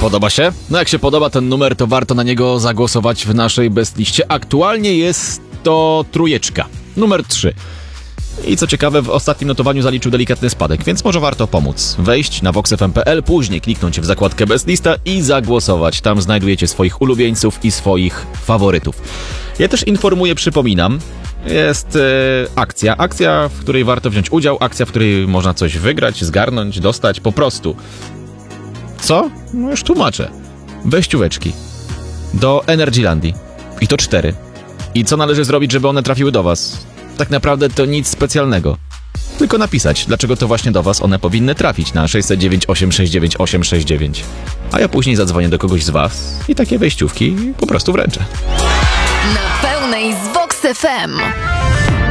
Podoba się? No jak się podoba ten numer, to warto na niego zagłosować w naszej bestliście. Aktualnie jest to 3. Numer 3. I co ciekawe, w ostatnim notowaniu zaliczył delikatny spadek, więc może warto pomóc. Wejść na voxfm.pl, później kliknąć w zakładkę Bestlista i zagłosować. Tam znajdujecie swoich ulubieńców i swoich faworytów. Ja też informuję, przypominam, jest akcja, w której warto wziąć udział, akcja, w której można coś wygrać, zgarnąć, dostać, po prostu. Co? No już tłumaczę. Wejścióweczki do Energylandii. I to 4. I co należy zrobić, żeby one trafiły do was? Tak naprawdę to nic specjalnego. Tylko napisać, dlaczego to właśnie do was one powinny trafić na 609 869 869. A ja później zadzwonię do kogoś z was i takie wejściówki po prostu wręczę. Na pełnej z Vox FM.